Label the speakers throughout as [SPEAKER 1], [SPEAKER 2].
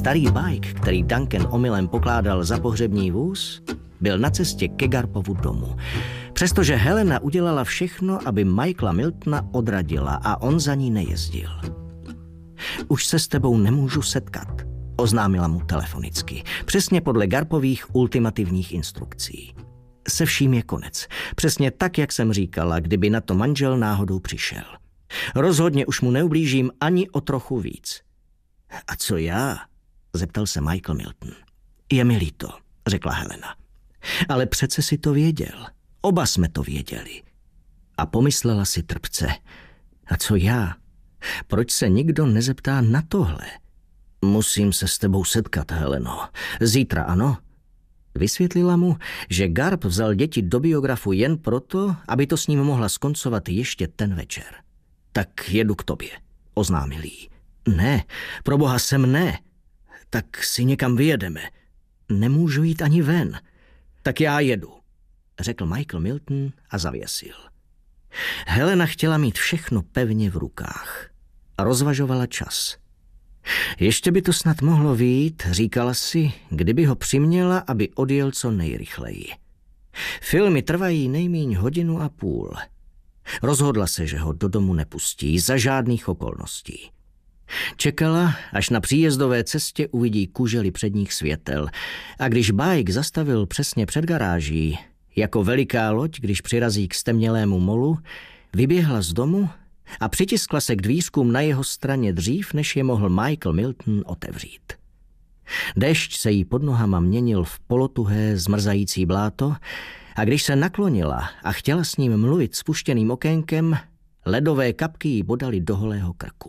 [SPEAKER 1] Starý bajk, který Duncan omylem pokládal za pohřební vůz, byl na cestě ke Garpovu domu. Přestože Helena udělala všechno, aby Michaela Miltona odradila a on za ní nejezdil. Už se s tebou nemůžu setkat, oznámila mu telefonicky, přesně podle Garpových ultimativních instrukcí. Se vším je konec, přesně tak, jak jsem říkala, kdyby na to manžel náhodou přišel. Rozhodně už mu neublížím ani o trochu víc. A co já? Zeptal se Michael Milton. Je mi líto, řekla Helena. Ale přece si to věděl. Oba jsme to věděli. A pomyslela si trpce. A co já? Proč se nikdo nezeptá na tohle? Musím se s tebou setkat, Heleno. Zítra, ano? Vysvětlila mu, že Garp vzal děti do biografu jen proto, aby to s ním mohla skoncovat ještě ten večer. Tak jedu k tobě, oznámil jí. Ne, proboha sem ne. Tak si někam vyjedeme. Nemůžu jít ani ven. Tak já jedu, řekl Michael Milton a zavěsil. Helena chtěla mít všechno pevně v rukách a rozvažovala čas. Ještě by to snad mohlo vyjít, říkala si, kdyby ho přiměla, aby odjel co nejrychleji. Filmy trvají nejmíň 1,5 hodiny. Rozhodla se, že ho do domu nepustí za žádných okolností. Čekala, až na příjezdové cestě uvidí kužely předních světel a když bajk zastavil přesně před garáží, jako veliká loď, když přirazí k stemnělému molu, vyběhla z domu a přitiskla se k dvířkům na jeho straně dřív, než je mohl Michael Milton otevřít. Déšť se jí pod nohama měnil v polotuhé zmrzající bláto a když se naklonila a chtěla s ním mluvit spuštěným okénkem, ledové kapky jí bodaly do holého krku.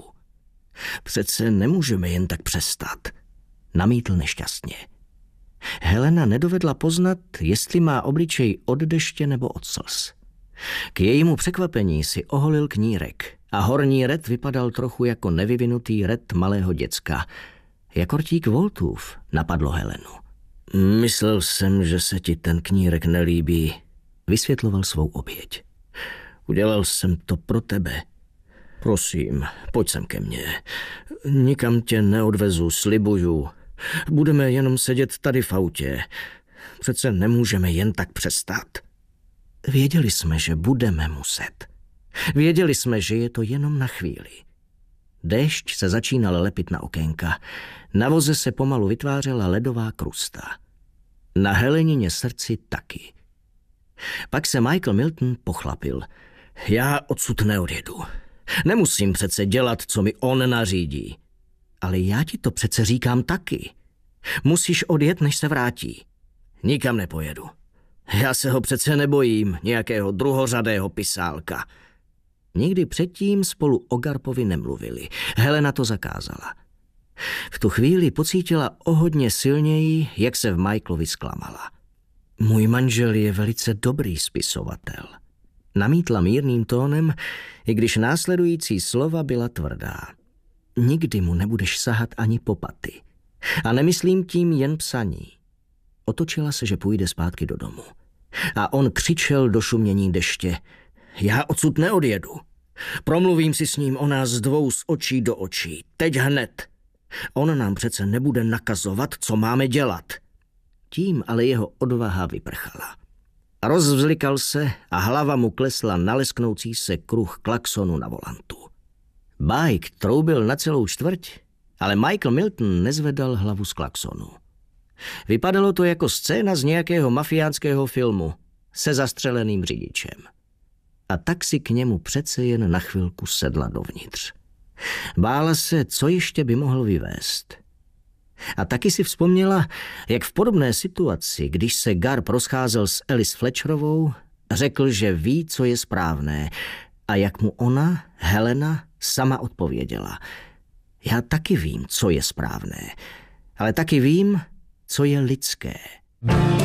[SPEAKER 1] Přece nemůžeme jen tak přestat, namítl nešťastně. Helena nedovedla poznat, jestli má obličej od deště nebo od slz. K jejímu překvapení si oholil knírek a horní red vypadal trochu jako nevyvinutý red malého děcka. Jako rtík voltův, napadlo Helenu. Myslel jsem, že se ti ten knírek nelíbí, vysvětloval svou oběť. Udělal jsem to pro tebe. Prosím, pojď sem ke mně. Nikam tě neodvezu, slibuju. Budeme jenom sedět tady v autě. Přece nemůžeme jen tak přestat. Věděli jsme, že budeme muset. Věděli jsme, že je to jenom na chvíli. Déšť se začínal lepit na okénka. Na voze se pomalu vytvářela ledová krusta. Na Helenině srdci taky. Pak se Michael Milton pochlapil. Já odsud neodjedu. Nemusím přece dělat, co mi on nařídí. Ale já ti to přece říkám taky. Musíš odjet, než se vrátí. Nikam nepojedu. Já se ho přece nebojím, nějakého druhořadého pisálka. Nikdy předtím spolu o Garpovi nemluvili. Helena to zakázala. V tu chvíli pocítila o hodně silněji, jak se v Michaelovi zklamala. Můj manžel je velice dobrý spisovatel. Namítla mírným tónem, i když následující slova byla tvrdá. Nikdy mu nebudeš sahat ani po paty. A nemyslím tím jen psaní. Otočila se, že půjde zpátky do domu. A on křičel do šumění deště. Já odsud neodjedu. Promluvím si s ním o nás dvou z očí do očí. Teď hned. On nám přece nebude nakazovat, co máme dělat. Tím ale jeho odvaha vyprchala. Rozvzlikal se a hlava mu klesla na lesknoucí se kruh klaxonu na volantu. Bajk troubil na celou čtvrť, ale Michael Milton nezvedal hlavu z klaxonu. Vypadalo to jako scéna z nějakého mafiánského filmu se zastřeleným řidičem. A tak si k němu přece jen na chvilku sedla dovnitř. Bála se, co ještě by mohl vyvést. A taky si vzpomněla, jak v podobné situaci, když se Garp rozcházel s Alice Fletcherovou, řekl, že ví, co je správné, a jak mu ona, Helena, sama odpověděla. Já taky vím, co je správné, ale taky vím, co je lidské.